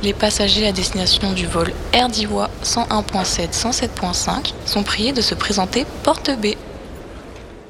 Les passagers à destination du vol Air d'Ivoire 101.7 107.5 sont priés de se présenter porte B.